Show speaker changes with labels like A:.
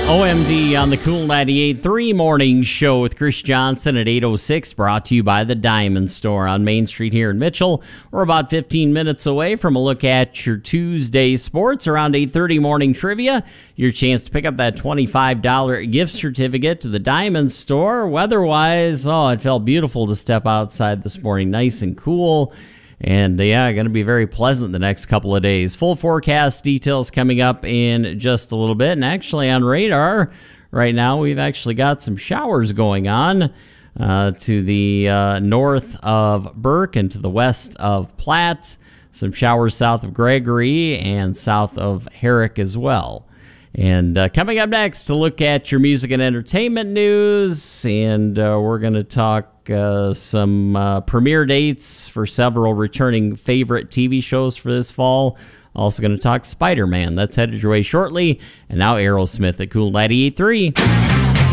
A: OMD on the Cool 98.3 Morning Show with Chris Johnson at 8:06, brought to you by the Diamond Store on Main Street here in Mitchell. We're about 15 minutes away from a look at your Tuesday sports. Around 8:30 morning trivia, your chance to pick up that $25 gift certificate to the Diamond Store. Weather-wise, it felt beautiful to step outside this morning, nice and cool. And going to be very pleasant the next couple of days. Full forecast details coming up in just a little bit. And actually on radar right now, we've actually got some showers going on to the north of Burke and to the west of Platte. Some showers south of Gregory and south of Herrick as well. And coming up next to look at your music and entertainment news, and we're going to talk some premiere dates for several returning favorite TV shows for this fall. Also going to talk Spider-Man. That's headed your way shortly. And now Aerosmith at Cool 98.3.